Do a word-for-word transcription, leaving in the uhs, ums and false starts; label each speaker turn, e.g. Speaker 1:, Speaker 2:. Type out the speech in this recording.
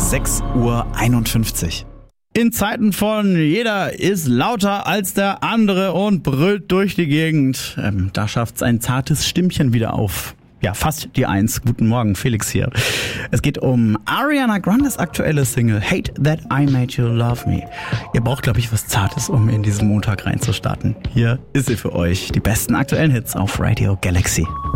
Speaker 1: sechs Uhr einundfünfzig. In Zeiten von jeder ist lauter als der andere und brüllt durch die Gegend. Ähm, da schafft's ein zartes Stimmchen wieder auf. Ja, fast die Eins. Guten Morgen, Felix hier. Es geht um Ariana Grandes aktuelle Single Hate That I Made You Love Me. Ihr braucht, glaube ich, was Zartes, um in diesen Montag reinzustarten. Hier ist sie für euch. Die besten aktuellen Hits auf Radio Galaxy.